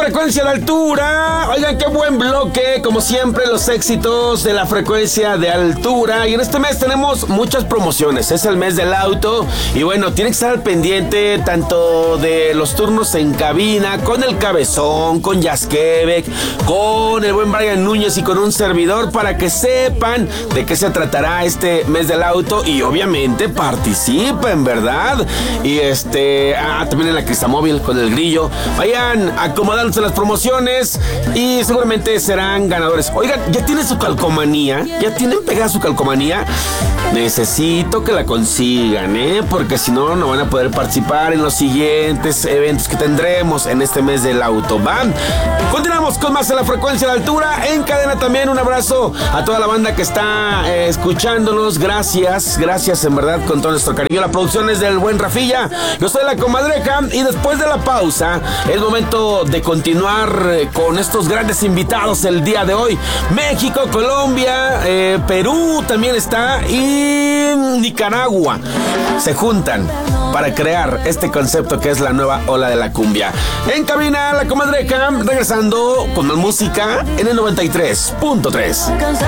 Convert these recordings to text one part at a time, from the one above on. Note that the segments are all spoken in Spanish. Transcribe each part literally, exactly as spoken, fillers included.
frecuencia de altura. Oigan, qué buen bloque. Como siempre, los éxitos de la frecuencia de altura. Y en este mes tenemos muchas promociones. Es el mes del auto. Y bueno, tiene que estar al pendiente tanto de los turnos en cabina, con el Cabezón, con Yaskevek, con el buen Brian Núñez y con un servidor, para que sepan de qué se tratará este mes del auto. Y obviamente participen, ¿verdad? Y este, ah, también en la Cristamóvil con el Grillo. Vayan acomodándose las promociones y seguramente serán ganadores. Oigan, ¿ya tienen su calcomanía? ¿Ya tienen pegada su calcomanía? Necesito que la consigan, ¿eh? Porque si no, no van a poder participar en los siguientes eventos que tendremos en este mes del auto. ¿Van? Continuamos con más en la frecuencia de altura. En cadena también un abrazo a toda la banda que está eh, escuchándonos. Gracias, gracias en verdad con todo nuestro cariño. La producción es del buen Rafilla. Yo soy la Comadreja y después de la pausa es momento de continuar eh, con estos grandes invitados el día de hoy. México, Colombia, eh, Perú también está y Nicaragua se juntan para crear este concepto que es la nueva ola de la cumbia. En cabina, la Comadreja, regresando con más música en el noventa y tres punto tres.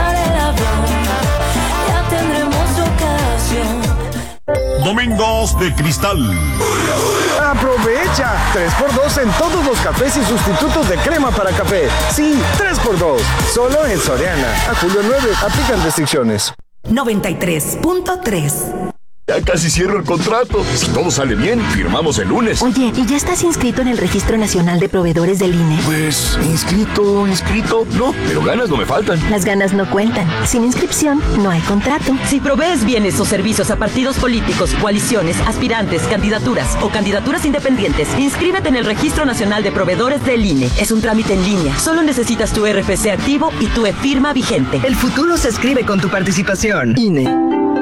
Domingos de Cristal. ¡Aprovecha! tres por dos en todos los cafés y sustitutos de crema para café. Sí, tres por dos. Solo en Soriana. A julio nueve. Aplican restricciones. noventa y tres punto tres. Ya casi cierro el contrato. Si todo sale bien, firmamos el lunes. Oye, ¿y ya estás inscrito en el Registro Nacional de Proveedores del I N E? Pues, inscrito, inscrito, no, pero ganas no me faltan. Las ganas no cuentan. Sin inscripción, no hay contrato. Si provees bienes o servicios a partidos políticos, coaliciones, aspirantes, candidaturas o candidaturas independientes, inscríbete en el Registro Nacional de Proveedores del I N E. Es un trámite en línea. Solo necesitas tu R F C activo y tu e-firma vigente. El futuro se escribe con tu participación. I N E.